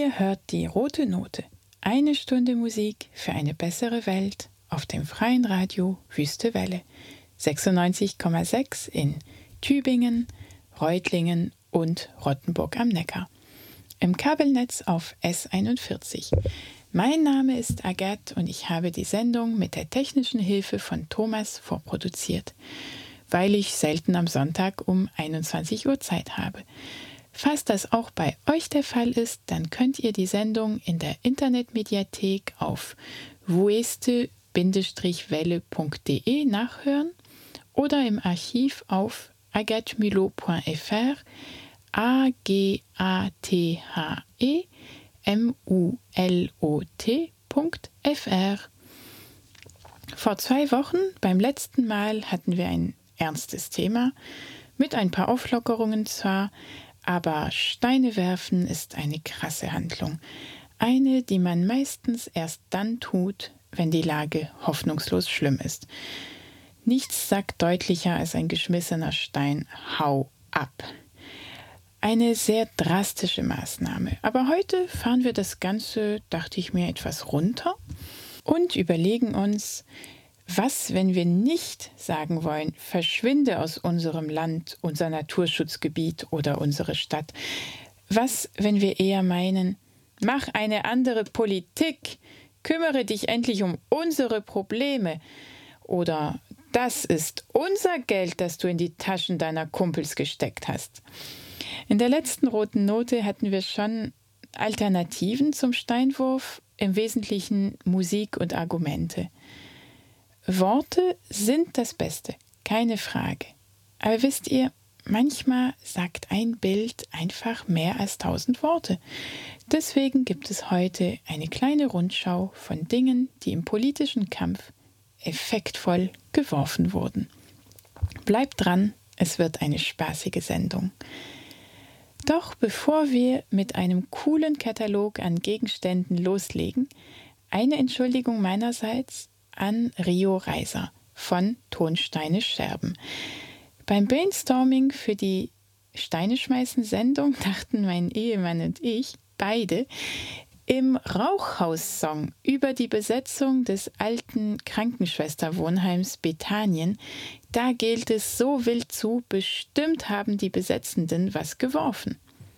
Ihr hört die rote Note. Eine Stunde Musik für eine bessere Welt auf dem freien Radio Wüste Welle. 96,6 in Tübingen, Reutlingen und Rottenburg am Neckar. Im Kabelnetz auf S41. Mein Name ist Agathe und ich habe die Sendung mit der technischen Hilfe von Thomas vorproduziert, weil ich selten am Sonntag um 21 Uhr Zeit habe. Falls das auch bei euch der Fall ist, dann könnt ihr die Sendung in der Internetmediathek auf wueste-welle.de nachhören oder im Archiv auf agathemulot.fr agathemulot.fr. Vor 2 Wochen, beim letzten Mal, hatten wir ein ernstes Thema, mit ein paar Auflockerungen zwar, aber Steine werfen ist eine krasse Handlung. Eine, die man meistens erst dann tut, wenn die Lage hoffnungslos schlimm ist. Nichts sagt deutlicher als ein geschmissener Stein: Hau ab! Eine sehr drastische Maßnahme. Aber heute fahren wir das Ganze, dachte ich mir, etwas runter und überlegen uns, was, wenn wir nicht sagen wollen, verschwinde aus unserem Land, unser Naturschutzgebiet oder unsere Stadt? Was, wenn wir eher meinen, mach eine andere Politik, kümmere dich endlich um unsere Probleme? Oder das ist unser Geld, das du in die Taschen deiner Kumpels gesteckt hast. In der letzten roten Note hatten wir schon Alternativen zum Steinwurf, im Wesentlichen Musik und Argumente. Worte sind das Beste, keine Frage. Aber wisst ihr, manchmal sagt ein Bild einfach mehr als 1000 Worte. Deswegen gibt es heute eine kleine Rundschau von Dingen, die im politischen Kampf effektvoll geworfen wurden. Bleibt dran, es wird eine spaßige Sendung. Doch bevor wir mit einem coolen Katalog an Gegenständen loslegen, eine Entschuldigung meinerseits an Rio Reiser von Tonsteine Scherben. Beim Brainstorming für die Steine-schmeißen-Sendung dachten mein Ehemann und ich beide, im Rauchhaus-Song über die Besetzung des alten Krankenschwesterwohnheims Bethanien, da gilt es so wild zu, bestimmt haben die Besetzenden was geworfen.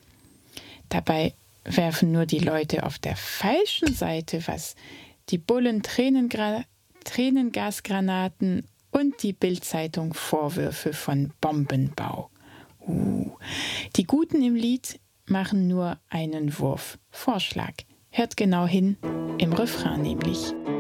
Dabei werfen nur die Leute auf der falschen Seite was. Die Bullen Tränengasgranaten und die Bild-Zeitung Vorwürfe von Bombenbau. Die Guten im Lied machen nur einen Wurf. Vorschlag. Hört genau hin, im Refrain nämlich.